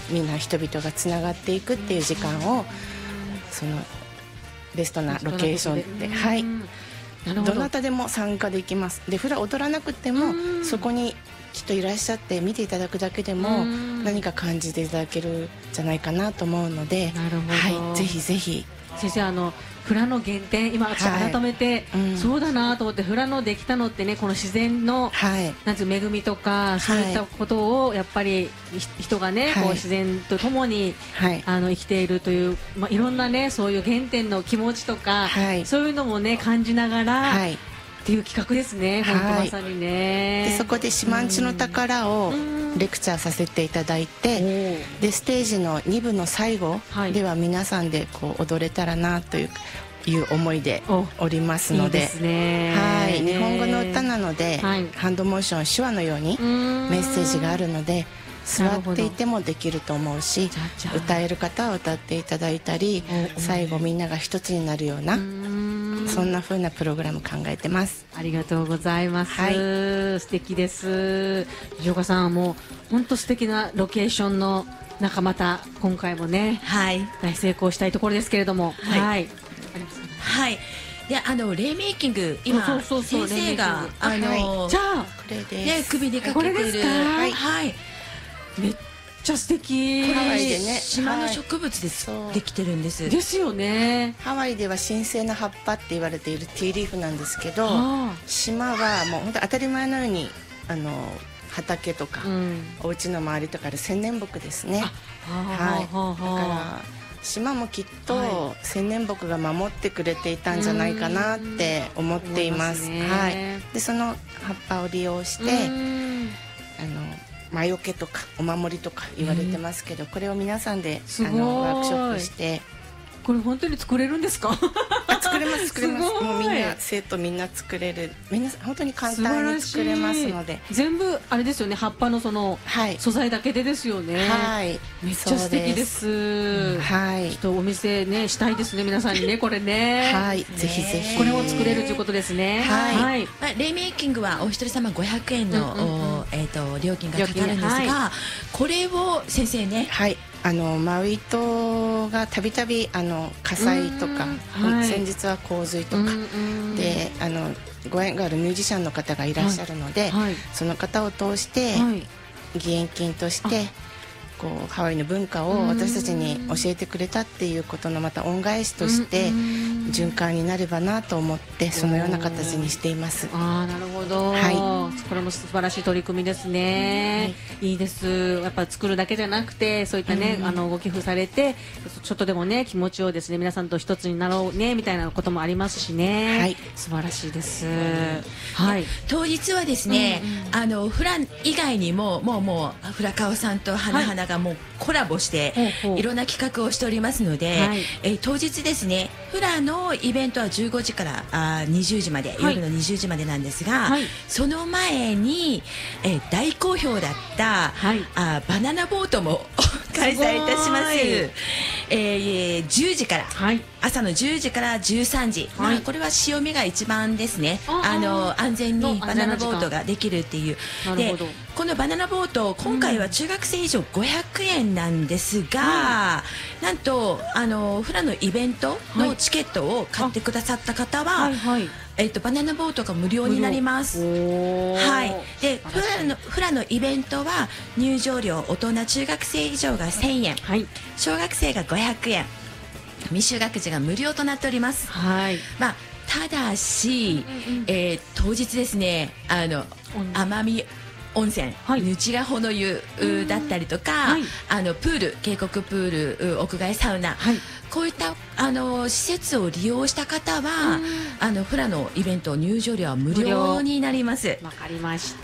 みんな人々がつながっていくっていう時間をそのベストなロケーションで、はい、どなたでも参加できます。でフラ踊らなくてもそこにきっといらっしゃって見ていただくだけでも何か感じていただけるんじゃないかなと思うので、 なるほど、 はい、ぜひぜひ先生フラの原点、今私改めて、そうだなと思って、フラのできたのってね、この自然の、なんていう恵みとか、そういったことをやっぱり人がね、こう自然とともに、生きているという、いろんなね、そういう原点の気持ちとか、そういうのもね感じながら、っていう企画ですね。本当まさにね。 でそこで四万十の宝をレクチャーさせていただいて、でステージの2部の最後では皆さんでこう踊れたらなという思いでおりますので、はい、日本語の歌なので、ハンドモーション手話のようにメッセージがあるので、座っていてもできると思うし、歌える方は歌っていただいたり、最後みんなが一つになるような、そんな風なプログラム考えてます。 ありがとうございます。素敵です。藤岡さんも本当素敵なロケーションの中、また今回もね、大成功したいところですけれども、はい。 でレイメイキング、今先生がじゃあこれで首にかけてる、 めっちゃ素敵。 ハワイでね、 島の植物でできてるんです。 ですよね。 ハワイでは神聖な葉っぱって言われているティーリーフなんですけど、島はもう本当当たり前のように畑とか、お家の周りとかで千年木ですね。だから島もきっと千年木が守ってくれていたんじゃないかなって思っています。でその葉っぱを利用して魔除けとかお守りとか言われてますけど、これを皆さんでワークショップして。 これ本当に作れるんですか？ 作れます作れます。もうみんな生徒みんな作れる、みんな本当に簡単に作れますので、 全部あれですよね、葉っぱのその素材だけでですよね。めっちゃ素敵です。ちょっとお店ねしたいですね、皆さんにね、これね。 ぜひぜひこれを作れるということですね。 レイメイキングはお一人様500円の料金がかかるんですが、これを先生ね、 マウイ島がたびたび火災とか、先日は洪水とかでご縁があるミュージシャンの方がいらっしゃるので、その方を通して義援金としてこうハワイの文化を私たちに教えてくれたっていうことのまた恩返しとして循環になればなと思って、そのような形にしています。 なるほど、これも素晴らしい取り組みですね。いいです。やっぱ作るだけじゃなくて、そういったねご寄付されてちょっとでもね気持ちをですね、皆さんと一つになろうねみたいなこともありますしね。素晴らしいです。 当日はですね、フラ以外にももうフラカオさんと花々がもうコラボしていろんな企画をしておりますので、当日ですね、フラのイベントは15時から20時まで、夜の20時までなんですが、その前に大好評だったバナナボートも開催いたします。10時から、朝の10時から13時、これは潮目が一番ですね、安全にバナナボートができるっていう。でこのバナナボート、今回は中学生以上500円なんですが、なんとフラのイベントのチケットを買ってくださった方は、バナナボートが無料になります。でフラのイベントは入場料、大人中学生以上が1000円、小学生が500円、未就学児が無料となっております。ただし、当日ですね、奄美温泉、ぬちがほの湯だったりとか、プール、渓谷プール、屋外サウナ、こういった施設を利用した方はフラのイベント入場料は無料になります。 わかりました。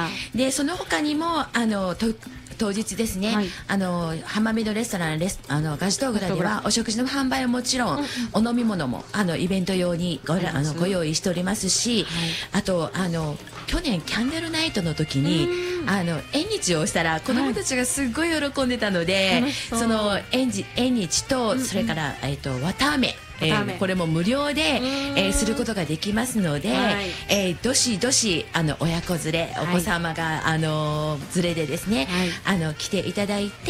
でその他にも当日ですね、浜辺のレストランガジトーグラではお食事の販売はもちろん、お飲み物もイベント用にご用意しておりますし、あと去年キャンドルナイトの時に縁日をしたら子どもたちがすごい喜んでたので、その縁日とそれから綿あめ、これも無料ですることができますので、どしどし親子連れ、お子様が連れでですね来ていただいて、